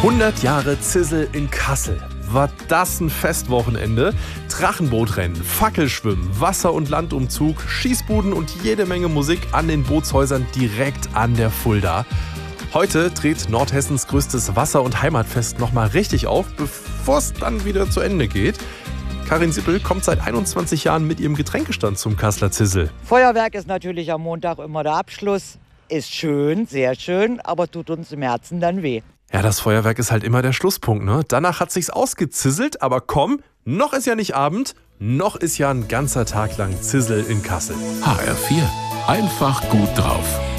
100 Jahre Zisel in Kassel. War das ein Festwochenende? Drachenbootrennen, Fackelschwimmen, Wasser- und Landumzug, Schießbuden und jede Menge Musik an den Bootshäusern direkt an der Fulda. Heute dreht Nordhessens größtes Wasser- und Heimatfest nochmal richtig auf, bevor es dann wieder zu Ende geht. Karin Sippel kommt seit 21 Jahren mit ihrem Getränkestand zum Kasseler Zisel. Feuerwerk ist natürlich am Montag immer der Abschluss. Ist schön, sehr schön, aber tut uns im Herzen dann weh. Ja, das Feuerwerk ist halt immer der Schlusspunkt, ne? Danach hat sich's ausgezisselt, aber komm, noch ist ja nicht Abend, noch ist ja ein ganzer Tag lang Zisel in Kassel. HR4, einfach gut drauf.